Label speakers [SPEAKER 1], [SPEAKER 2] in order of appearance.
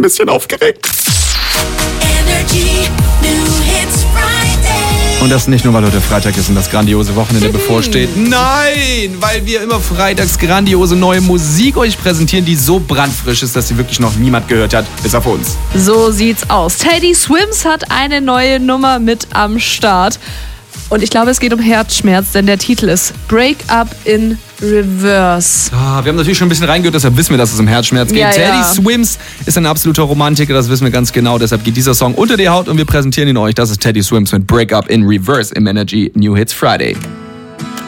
[SPEAKER 1] bisschen aufgeregt.
[SPEAKER 2] Energy New Hits Friday.
[SPEAKER 1] Und das nicht nur, weil heute Freitag ist und das grandiose Wochenende bevorsteht. Nein, weil wir immer freitags grandiose neue Musik euch präsentieren, die so brandfrisch ist, dass sie wirklich noch niemand gehört hat, bis auf uns.
[SPEAKER 3] So sieht's aus. Teddy Swims hat eine neue Nummer mit am Start. Und ich glaube, es geht um Herzschmerz, denn der Titel ist Break Up in Reverse.
[SPEAKER 1] Wir haben natürlich schon ein bisschen reingehört, deshalb wissen wir, dass es um Herzschmerz geht.
[SPEAKER 3] Ja,
[SPEAKER 1] Teddy
[SPEAKER 3] ja.
[SPEAKER 1] Swims ist ein absoluter Romantiker, das wissen wir ganz genau. Deshalb geht dieser Song unter die Haut und wir präsentieren ihn euch. Das ist Teddy Swims mit Break Up in Reverse im Energy New Hits Friday.